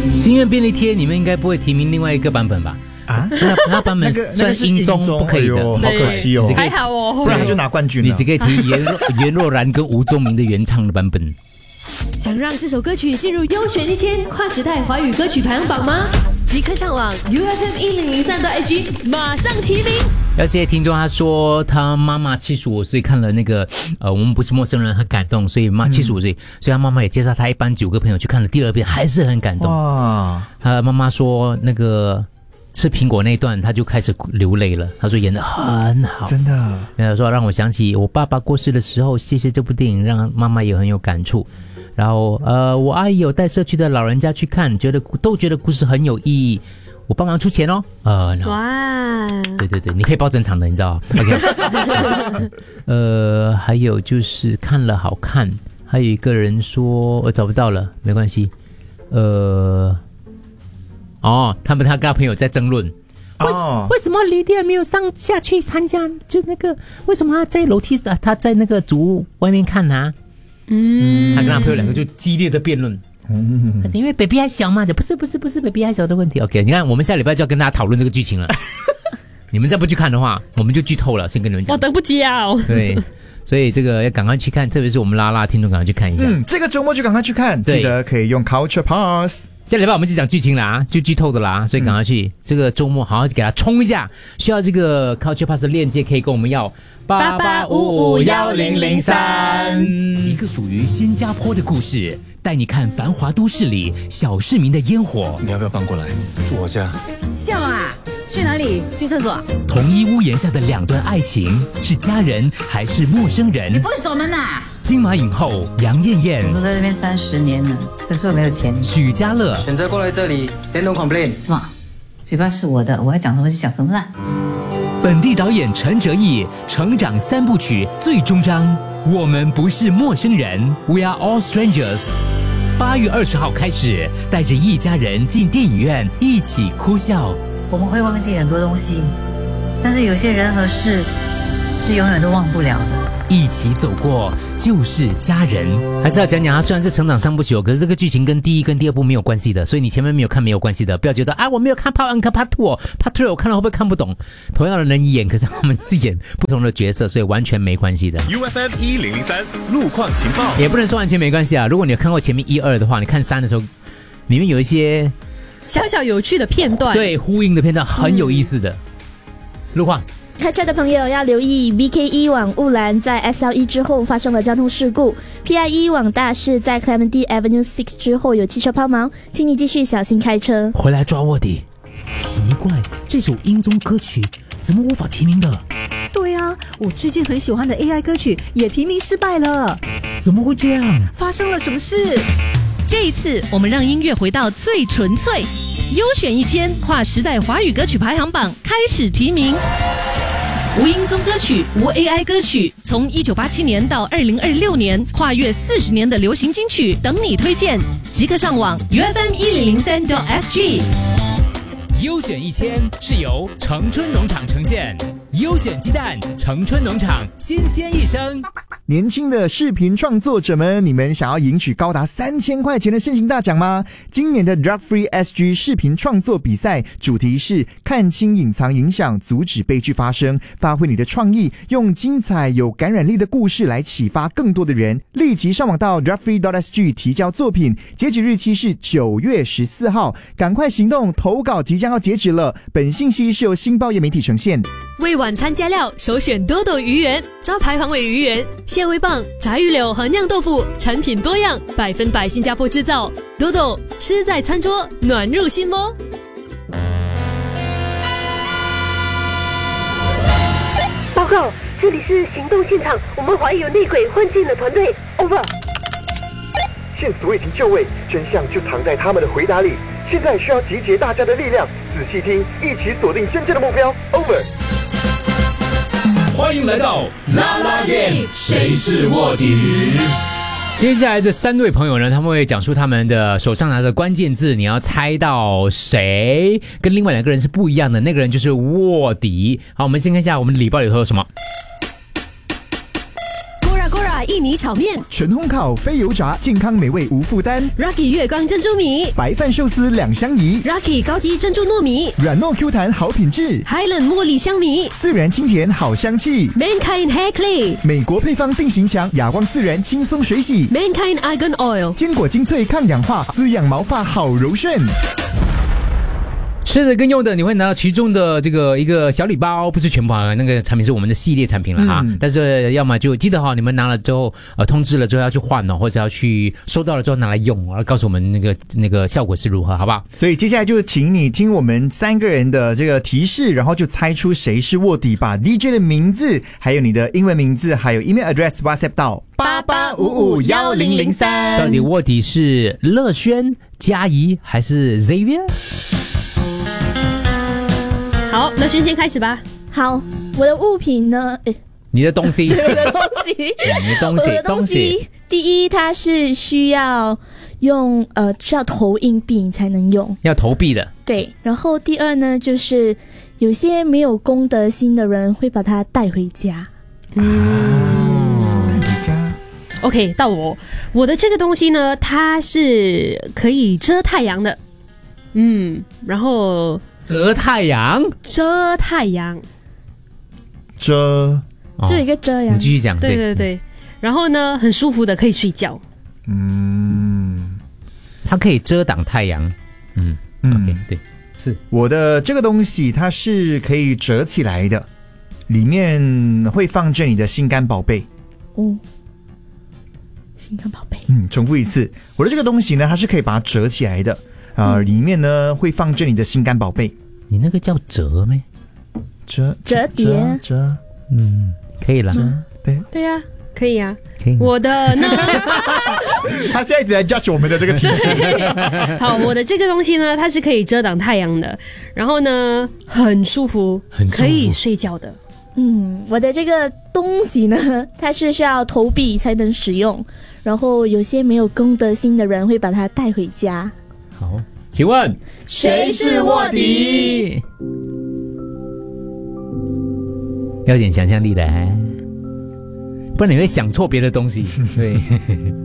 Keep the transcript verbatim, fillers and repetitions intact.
心愿便利贴你们应该不会提名另外一个版本吧？啊，那那版本算音中不可以的， 好可惜哦， 还好哦， 不然他就拿冠军了。 你只可以提袁若袁若兰跟吴宗明的原唱的版本。 想让这首歌曲进入优选一千跨时代华语歌曲排行榜吗？即刻上网 U F M 一零零三 S G 马上提名。 要谢谢听众，他说他妈妈七十五岁看了那个呃我们不是陌生人，很感动，所以妈七十五岁，所以他妈妈也介绍他一班九个朋友去看了第二遍，还是很感动。哇！他妈妈说那个吃苹果那一段，他就开始流泪了。他说演得很好， 真的。 他说让我想起我爸爸过世的时候，谢谢这部电影，让妈妈也很有感触。然后呃，我阿姨有带社区的老人家去看，觉得都觉得故事很有意义。我帮忙出钱哦。呃，哇，对对对，你可以报正常的，你知道 ？OK 。呃，还有就是看了好看，还有一个人说我找不到了，没关系。呃，哦，他们他跟他朋友在争论。为什为什么李烈没有上下去参加？就那个为什么他在楼梯啊？他在那个主屋外面看啊？嗯，他跟他朋友两个就激烈的辩论。嗯，因为 baby 还小嘛，不是不是不是 baby 还小的问题。OK， 你看我们下礼拜就要跟大家讨论这个剧情了。你们再不去看的话，我们就剧透了。先跟你们讲， 我等不及啊！ 对，所以这个要赶快去看，特别是我们拉拉听众赶快去看一下。 嗯，这个周末就赶快去看，记得可以用 Culture Pass。 下礼拜我们就讲剧情啦，就剧透的啦，所以赶快去、嗯、这个周末好好给它冲一下。需要这个 Culture Pass 的链接，可以跟我们要八八五五一零零三。 一个属于新加坡的故事，带你看繁华都市里小市民的烟火。 你要不要搬过来住我家？ 笑啊！去哪里？去厕所。 同一屋檐下的两段爱情，是家人还是陌生人？ 你不会锁门啊？ 金马影后杨艳艳， 我都在这边三十年了，可是我没有钱。 许家乐选择过来这里，连同 complain。 什么？嘴巴是我的，我要讲什么就讲什么啦。 本地导演陈哲艺成长三部曲最终章，我们不是陌生人 ，We are all strangers。八月二十号开始，带着一家人进电影院一起哭笑。 我们会忘记很多东西，但是有些人和事是永远都忘不了的。 一起走过就是家人。 还是要讲讲，它虽然是成长三部曲，可是这个剧情跟第一跟第二部没有关系的，所以你前面没有看没有关系的，不要觉得啊我没有看 Part 一跟 Part 二 Part 二我看了会不会看不懂？同样的人演，可是他们是演不同的角色，所以完全没关系的。 U F M 一零零三路况情报也不能说完全没关系啊。如果你有看过前面一二的话，你看三的时候，里面有一些小小有趣的片段， 对呼应的片段很有意思的。嗯、路况。 开车的朋友要留意 B K 一 往雾兰在 S L 一之后发生了交通事故， P I 一 往大士在 Clementi Avenue 六之后有汽车抛锚，请你继续小心开车。 回来抓卧底。奇怪，这首英宗歌曲怎么无法提名的？ 对啊，我最近很喜欢的 A I 歌曲也提名失败了。 怎么会这样？ 发生了什么事？ 这一次我们让音乐回到最纯粹，优选一千跨时代华语歌曲排行榜开始提名。无音宗歌曲，无 A I 歌曲，从一九八七年到二零二六年，跨越四十年的流行金曲等你推荐，即刻上网 U F M 一零零三 S G。 优选一千是由城春农场呈现，优选鸡蛋，城春农场新鲜一生。 年轻的视频创作者们，你们想要赢取高达三千块钱的现行大奖吗？今年的 Drug Free S G 视频创作比赛主题是看清隐藏影响，阻止悲剧发生，发挥你的创意，用精彩有感染力的故事来启发更多的人。立即上网到 drug free dot S G 提交作品，截止日期是九月十四号，赶快行动，投稿即将要截止了。本信息是由新报业媒体呈现。 为晚餐加料，首选多多鱼圆，招牌防伪鱼圆、蟹味棒、炸鱼柳和酿豆腐，产品多样，百分百新加坡制造。多多吃在餐桌，暖入心窝。 报告，这里是行动现场，我们怀疑有内鬼混进了团队。Over。 线索已经就位，真相就藏在他们的回答里。现在需要集结大家的力量，仔细听，一起锁定真正的目标。Over。 欢迎来到啦啦 game， 谁是卧底？ 接下来这三位朋友呢，他们会讲述他们的手上拿的关键字，你要猜到谁跟另外两个人是不一样的，那个人就是卧底。好，我们先看一下我们的礼包里头有什么。 印尼炒面， 纯烘烤非油炸，健康美味无负担。 Rocky 月光珍珠米， 白饭寿司两相宜。 Rocky 高级珍珠糯米， 软糯 Q 弹好品质。 Highland 茉莉香米， 自然清甜好香气。 Mankind Hair Clay， 美国配方定型强，哑光自然轻松水洗。 Mankind Argan Oil， 坚果精粹抗氧化，滋养毛发好柔顺。 吃的跟用的，你会拿到其中的这个一个小礼包，不是全部啊，那个产品是我们的系列产品了哈。嗯、但是要么就记得哈，你们拿了之后，呃，通知了之后要去换哦，或者要去收到了之后拿来用，然后告诉我们那个那个效果是如何，好不好？ 所以接下来就请你听我们三个人的这个提示，然后就猜出谁是卧底，把 D J 的名字、还有你的英文名字、还有 email address WhatsApp 到八八五五一零零三。 到底卧底是乐轩、嘉怡还是 Xavier？ 好，乐轩先开始吧。 好，我的物品呢？诶， 你的东西， 我的东西， 你的东西， 我的东西。第一，它是需要用呃需要投硬币你才能用， 要投币的。 对。然后第二呢，就是有些没有公德心的人会把它带回家。 嗯， 带回家。 OK， 到我，我的这个东西呢，它是可以遮太阳的。嗯，然后。 遮太阳， 遮太阳， 遮， 这有一个遮阳。 你继续讲。 对对对，然后呢，很舒服的，可以睡觉。 嗯， 它可以遮挡太阳。嗯嗯 ，OK， 对，是我的这个东西，它是可以折起来的，里面会放着你的心肝宝贝。 哦，心肝宝贝。 嗯，重复一次，我的这个东西呢，它是可以把它折起来的。啊、呃，里面呢会放着你的心肝宝贝。 你那个叫折咩？ 折折叠折， 嗯，可以了。 对对呀、啊，可以啊。 可以。 我的呢？ 他现在一直在 judge 我们的这个提示。 好，我的这个东西呢，它是可以遮挡太阳的，然后呢很舒服， 很舒服可以睡觉的。 嗯，我的这个东西呢，它是需要投币才能使用，然后有些没有公德心的人会把它带回家。 好，请问谁是卧底？ 要点想象力的，不然你会想错别的东西。对。